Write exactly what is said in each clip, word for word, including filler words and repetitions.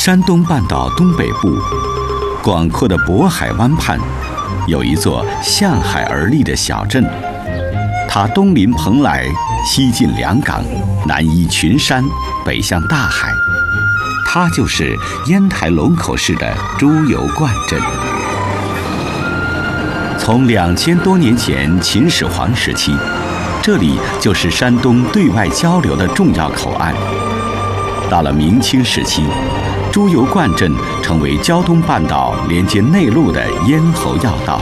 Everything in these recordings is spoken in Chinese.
山东半岛东北部，广阔的渤海湾畔，有一座向海而立的小镇。它东临蓬莱，西进两港，南依群山，北向大海。它就是烟台龙口市的猪油灌镇。从两千多年前秦始皇时期，这里就是山东对外交流的重要口岸。到了明清时期，猪油灌镇成为胶东半岛连接内陆的咽喉要道。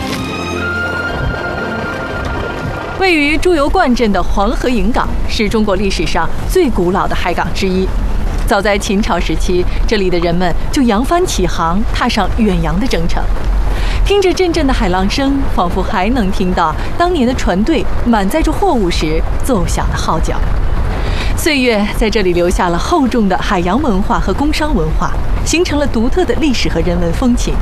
位于猪油灌镇的黄河营港是中国历史上最古老的海港之一。早在秦朝时期，这里的人们就扬帆起航，踏上远洋的征程。听着阵阵的海浪声，仿佛还能听到当年的船队满载着货物时奏响的号角。岁月在这里留下了厚重的海洋文化和工商文化，形成了独特的历史和人文风情。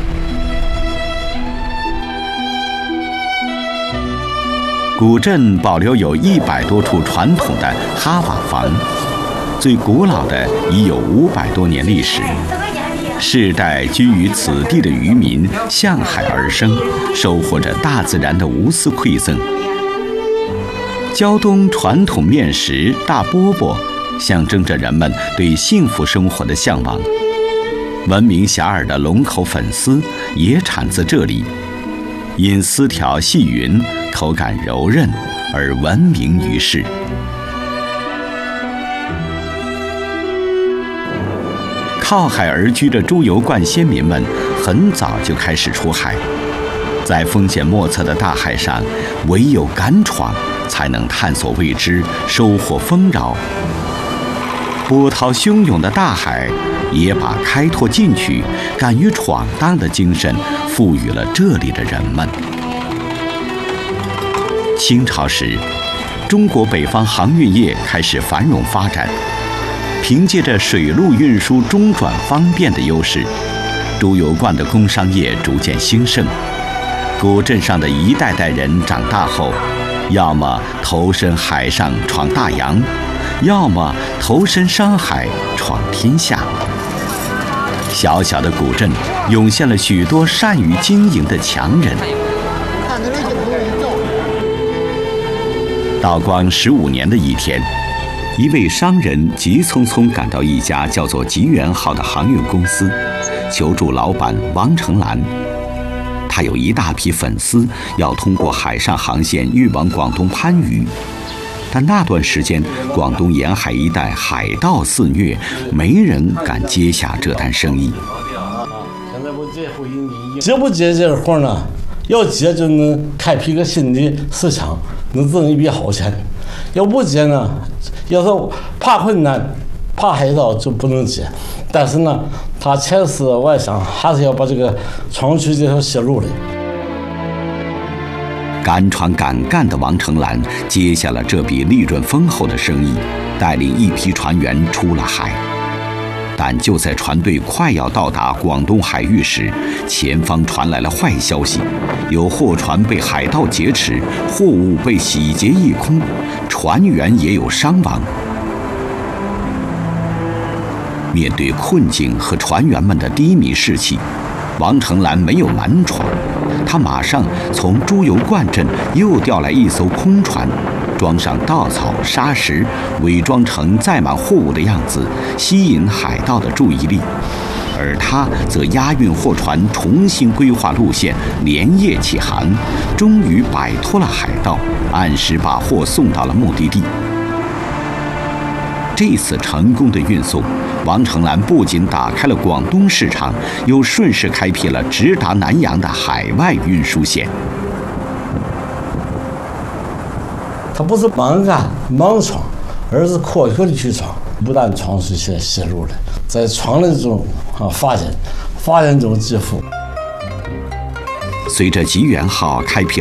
古镇保留有一百多处传统的哈瓦房，最古老的已有五百多年历史。世代居于此地的渔民向海而生，收获着大自然的无私馈赠。胶东传统面食大饽饽，象征着人们对幸福生活的向往。闻名遐迩的龙口粉丝也产自这里，因丝条细匀，口感柔韧而闻名于世。靠海而居的猪油灌先民们很早就开始出海，在风险莫测的大海上，唯有敢闯，才能探索未知，收获丰饶。波涛汹涌的大海也把开拓进取、敢于闯荡的精神赋予了这里的人们。清朝时，中国北方航运业开始繁荣发展。凭借着水陆运输中转方便的优势，猪油灌的工商业逐渐兴盛。古镇上的一代代人长大后，要么投身海上闯大洋，要么投身商海闯天下。小小的古镇涌现了许多善于经营的强人。道光十五年的一天，一位商人急匆匆赶到一家叫做吉源号的航运公司，求助老板王成兰。他有一大批粉丝要通过海上航线运往广东番禺，但那段时间广东沿海一带海盗肆虐，没人敢接下这单生意。 接不接这活呢？要接就能开辟个新的市场，能挣一笔好钱；要不接呢，要是怕困难、怕海盗就不能接。但是呢，他千思万想，还是要把这个闯出这条血路来。 敢闯敢干的王成兰接下了这笔利润丰厚的生意，带领一批船员出了海。但就在船队快要到达广东海域时，前方传来了坏消息，有货船被海盗劫持，货物被洗劫一空，船员也有伤亡。面对困境和船员们的低迷士气，王成兰没有瞒闯，他马上从猪油灌镇又调来一艘空船，装上稻草、沙石，伪装成载满货物的样子，吸引海盗的注意力。而他则押运货船重新规划路线，连夜起航，终于摆脱了海盗，按时把货送到了目的地。这次成功的运送，王成兰不仅打开了广东市场，又顺势开辟了直达南洋的海外运输线。 他不是盲干盲闯，而是科学的去闯，不但闯出些血路来，在闯的中啊发现，发现中致富。 随着吉源号开辟